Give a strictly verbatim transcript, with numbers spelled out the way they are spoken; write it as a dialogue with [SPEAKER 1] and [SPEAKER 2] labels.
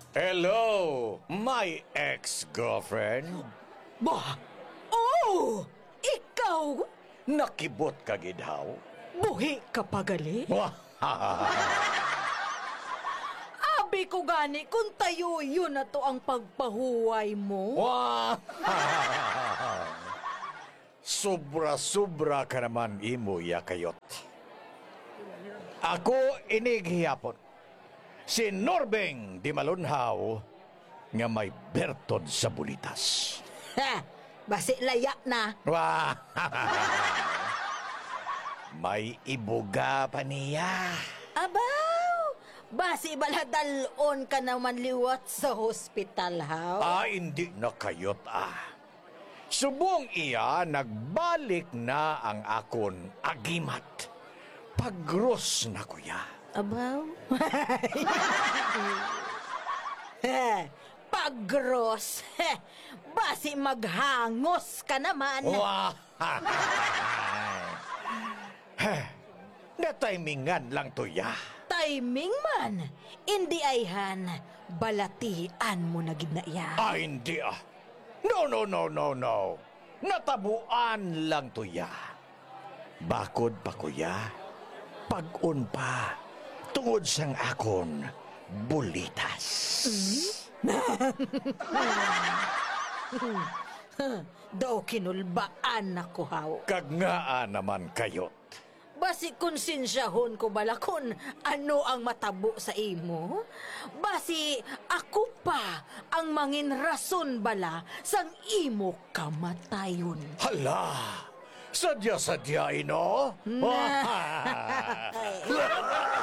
[SPEAKER 1] Hello, my ex-girlfriend.
[SPEAKER 2] Bah! Oh! Ikaw!
[SPEAKER 1] Nakibot ka gidhaw?
[SPEAKER 2] Buhi ka pa gali?
[SPEAKER 1] Wah!
[SPEAKER 2] Abi ko gani kung tayo yun na to ang pagpahuway mo.
[SPEAKER 1] Wah! Sobra-sobra ka naman imo, yakayot. Ako inighiyapon. Si Norbeng di Malunhaw nga may bertod sa bulitas.
[SPEAKER 2] Ha! Basi laya na.
[SPEAKER 1] Wah! May ibuga pa niya.
[SPEAKER 2] Abaw! Basi baladalon ka naman liwat sa hospital, haw?
[SPEAKER 1] Ah, hindi na kayot ah. Subong iya, nagbalik na ang akon agimat. Pagros na kuya.
[SPEAKER 2] Abaw? Pagros! Basi maghangos ka naman.
[SPEAKER 1] Wah! Na-timingan lang to ya.
[SPEAKER 2] Timing man, hindi ayhan, balatian mo na gid na iya.
[SPEAKER 1] Ah, hindi ah. No, no, no, no, no. Natabuan lang to ya. Bakod pa kuya. Pag-un pa. Tungod sang akon bulitas.
[SPEAKER 2] Daw kinulbaan ako, haw.
[SPEAKER 1] Kagngaan naman kayot.
[SPEAKER 2] Basi konsensyahon ko bala kun ano ang matabo sa imo. Basi ako pa ang mangin rason bala sang imo kamatayon.
[SPEAKER 1] Hala! Sadya-sadya, ino?